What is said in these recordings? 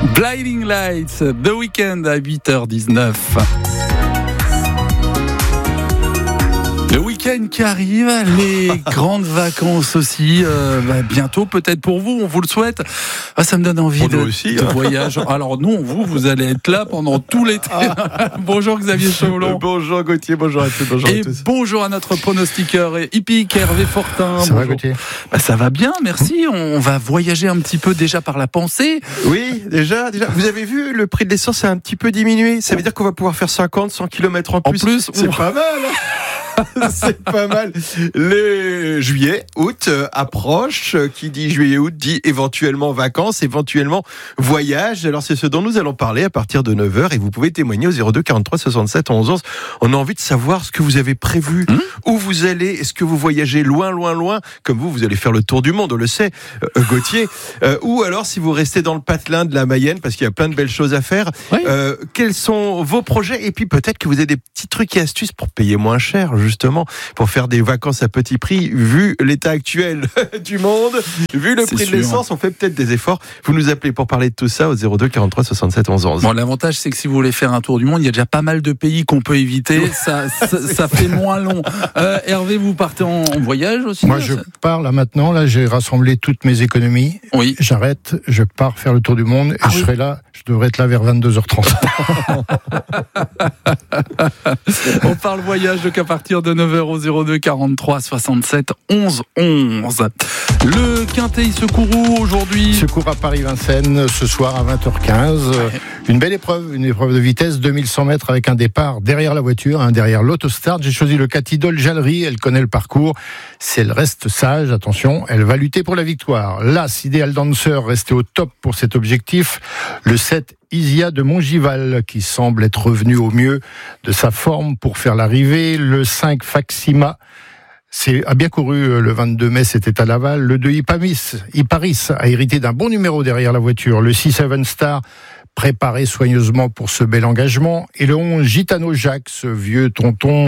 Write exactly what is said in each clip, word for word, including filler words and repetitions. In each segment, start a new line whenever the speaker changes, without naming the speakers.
Blinding Lights, The Weeknd à huit heures dix-neuf. Le week-end qui arrive, les grandes vacances aussi, euh, bah, bientôt peut-être pour vous, on vous le souhaite. Ah, ça me donne envie de,
aussi,
de
hein.
voyage. Alors non, vous, vous allez être là pendant tout l'été. Bonjour Xavier Chauvelon.
Euh, bonjour Gauthier, bonjour à tous, bonjour
Et
à tous.
bonjour à notre pronostiqueur hippique Hervé Fortin.
Ça
bonjour.
va Gauthier?
Bah, ça va bien, merci. On va voyager un petit peu déjà par la pensée.
Oui, déjà, déjà. Vous avez vu, le prix de l'essence a un petit peu diminué. Ça veut dire qu'on va pouvoir faire cinquante, cent kilomètres en plus.
En plus,
c'est
ouh.
pas mal. C'est pas mal. Le juillet, août euh, approche. Qui dit juillet, août dit éventuellement vacances, éventuellement voyage. Alors c'est ce dont nous allons parler à partir de neuf heures et vous pouvez témoigner au zéro deux quarante-trois soixante-sept onze onze. On a envie de savoir ce que vous avez prévu, mmh. où vous allez. Est-ce que vous voyagez loin, loin, loin? Comme vous, vous allez faire le tour du monde, on le sait, euh, Gauthier. Euh, ou alors si vous restez dans le patelin de la Mayenne, parce qu'il y a plein de belles choses à faire.
Oui.
Euh, quels sont vos projets? Et puis peut-être que vous avez des petits trucs et astuces pour payer moins cher, justement, pour faire des vacances à petit prix, vu l'état actuel du monde, vu le
C'est
prix
sûr.
de l'essence, on fait peut-être des efforts. Vous nous appelez pour parler de tout ça au zéro deux quarante-trois soixante-sept onze onze.
Bon, l'avantage, c'est que si vous voulez faire un tour du monde, il y a déjà pas mal de pays qu'on peut éviter. Ça, ça, ça fait moins long. Euh, Hervé, vous partez en, en voyage aussi?
Moi, je pars là maintenant. Là, j'ai rassemblé toutes mes économies.
Oui.
J'arrête, je pars faire le tour du monde et
Ah
je
oui.
serai là. Je devrais être là vers vingt-deux heures trente.
On parle voyage donc à partir de neuf heures au zéro deux quarante-trois soixante-sept onze onze. Le Quintet Secours aujourd'hui.
Secours à Paris-Vincennes ce soir à vingt heures quinze.
Ouais.
Une belle épreuve, une épreuve de vitesse, deux mille cent mètres avec un départ derrière la voiture, hein, derrière l'autostart. J'ai choisi le quatre Idole Jallery, elle connaît le parcours. Si elle reste sage, attention, elle va lutter pour la victoire. L'As, Ideal Dancer, resté au top pour cet objectif. Le sept Isia de Montgival, qui semble être revenu au mieux de sa forme pour faire l'arrivée. Le cinq Faxima, c'est, a bien couru le vingt-deux mai, c'était à Laval. Le deux Ipamis, Iparis a hérité d'un bon numéro derrière la voiture. Le six Seven Star, préparé soigneusement pour ce bel engagement. Et le onze Gitano Jacques, ce vieux tonton,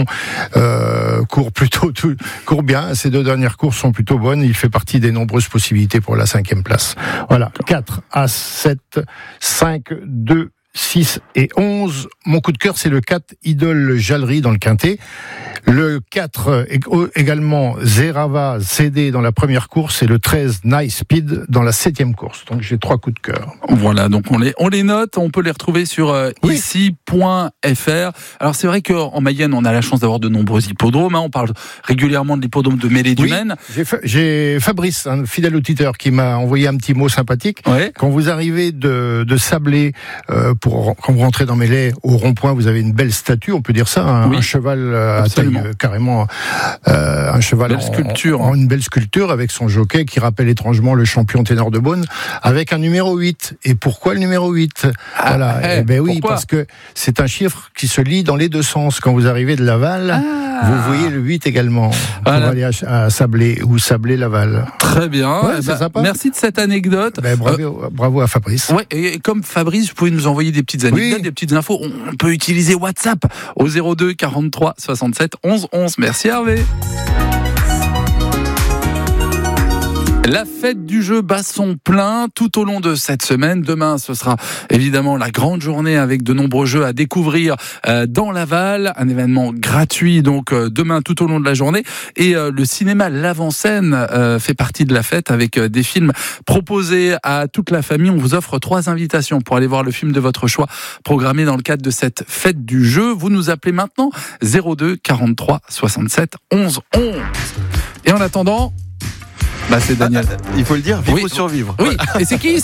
euh, court plutôt tout, court bien. Ces deux dernières courses sont plutôt bonnes. Il fait partie des nombreuses possibilités pour la cinquième place. Voilà. quatre, As, sept, cinq, deux, six et onze. Mon coup de cœur, c'est le quatre Idole Jallery dans le Quintet. Le quatre également Zerava C D dans la première course et le treize Nice Speed dans la septième course. Donc j'ai trois coups de cœur.
Voilà, donc on les, on les note, on peut les retrouver sur euh,
Oui.
ici point f r. Alors c'est vrai qu'en Mayenne, on a la chance d'avoir de nombreux hippodromes. Hein. On parle régulièrement de l'hippodrome de Mêlée du
Oui,
Maine.
J'ai, fa- j'ai Fabrice, un fidèle auditeur, qui m'a envoyé un petit mot sympathique.
Ouais.
Quand vous arrivez de, de Sablé, euh, pour, quand vous rentrez dans Mêlée, au rond-point, vous avez une belle statue, on peut dire ça, un,
Oui.
un cheval euh, à
Absolument.
taille euh, carrément, euh, un cheval
Belle
en,
sculpture.
en- en une belle sculpture avec son jockey qui rappelle étrangement le champion ténor de Beaune, avec un numéro huit. Et pourquoi le numéro huit?
Ah,
Voilà.
eh,
Eh ben oui,
pourquoi
parce que c'est un chiffre qui se lit dans les deux sens. Quand vous arrivez de Laval,
Ah.
vous voyez le huit également pour
Voilà.
aller à, à Sablé ou Sablé-Laval.
Très bien.
Ouais,
Eh
c'est
ben,
sympa.
merci de cette anecdote.
Ben, bravo, bravo à Fabrice.
Ouais, et comme Fabrice, vous pouvez nous envoyer des petites anecdotes,
Oui.
des petites infos. On peut utiliser WhatsApp au zéro deux quarante-trois soixante-sept onze onze. Merci Hervé. La fête du jeu bat son plein tout au long de cette semaine. Demain, ce sera évidemment la grande journée avec de nombreux jeux à découvrir euh, dans Laval. Un événement gratuit donc euh, demain tout au long de la journée. Et euh, le cinéma L'Avant-Scène euh, fait partie de la fête avec euh, des films proposés à toute la famille. On vous offre trois invitations pour aller voir le film de votre choix programmé dans le cadre de cette fête du jeu. Vous nous appelez maintenant zéro deux quarante-trois soixante-sept onze onze. Et en attendant, bah c'est Daniel.
Il faut le dire, vivre
Oui.
ou survivre.
Oui, et c'est qui